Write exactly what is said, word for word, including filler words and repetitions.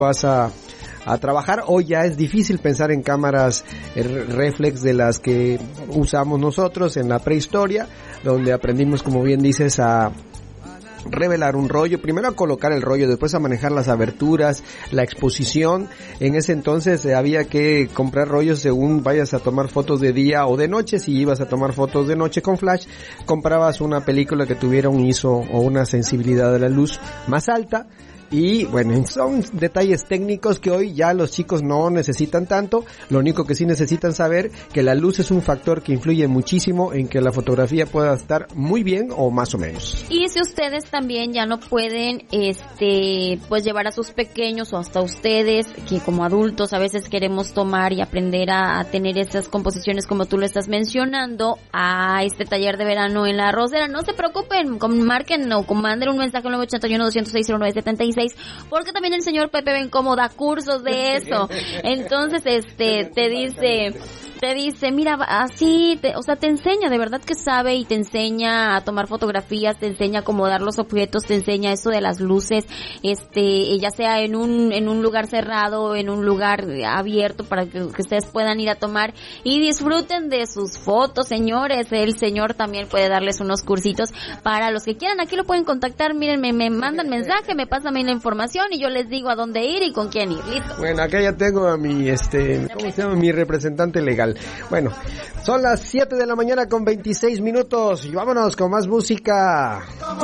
vas a, a trabajar. Hoy ya es difícil pensar en cámaras reflex de las que usamos nosotros en la prehistoria, donde aprendimos, como bien dices, a revelar un rollo, primero a colocar el rollo, después a manejar las aberturas, la exposición. En ese entonces eh, había que comprar rollos según vayas a tomar fotos de día o de noche. Si ibas a tomar fotos de noche con flash, comprabas una película que tuviera un I S O o una sensibilidad de la luz más alta. Y bueno, son detalles técnicos que hoy ya los chicos no necesitan tanto. Lo único que sí necesitan saber que la luz es un factor que influye muchísimo en que la fotografía pueda estar muy bien o más o menos. Y si ustedes también ya no pueden, este, pues llevar a sus pequeños o hasta ustedes, que como adultos a veces queremos tomar y aprender a, a tener estas composiciones como tú lo estás mencionando, a este taller de verano en la Rosera, no se preocupen, marquen o manden un mensaje al nueve ocho uno, dos cero seis, cero nueve siete seis, porque también el señor Pepe Bencomo da cursos de eso. Entonces, este, te dice, te dice, mira, así, te, o sea, te enseña, de verdad que sabe y te enseña a tomar fotografías, te enseña a acomodar los objetos, te enseña eso de las luces, este, ya sea en un, en un lugar cerrado, en un lugar abierto para que, que ustedes puedan ir a tomar y disfruten de sus fotos, señores. El señor también puede darles unos cursitos para los que quieran. Aquí lo pueden contactar, miren, me, me mandan mensaje, me pasan la información y yo les digo a dónde ir y con quién ir, listo. Bueno, acá ya tengo a mi, este, ¿cómo se llama? Mi representante legal. Bueno, son las siete de la mañana con veintiséis minutos y vámonos con más música.